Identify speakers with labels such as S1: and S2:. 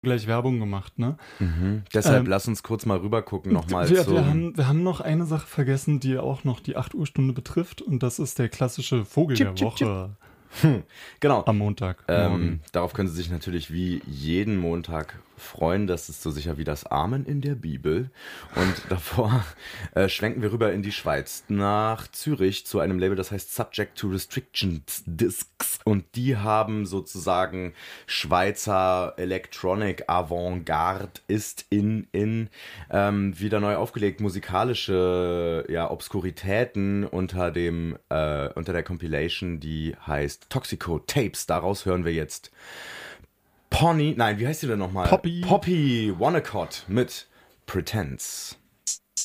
S1: gleich Werbung gemacht, ne?
S2: Deshalb lass uns kurz mal rüber gucken nochmal
S1: wir haben noch eine Sache vergessen, die auch noch die 8 Uhr Stunde betrifft, und das ist der klassische Vogel
S2: Chip,
S1: der
S2: chip, chip.
S1: Woche
S2: Genau.
S1: am Montagmorgen.
S2: Darauf können Sie sich natürlich wie jeden Montag freuen. Das ist so sicher wie das Amen in der Bibel. Und davor schwenken wir rüber in die Schweiz, nach Zürich, zu einem Label, das heißt Subject to Restrictions Discs. Und die haben sozusagen Schweizer Electronic Avantgarde ist in wieder neu aufgelegt, musikalische Obskuritäten unter der Compilation, die heißt Toxico Tapes. Daraus hören wir jetzt wie heißt die denn nochmal?
S1: Poppy
S2: Wannacott mit Pretense.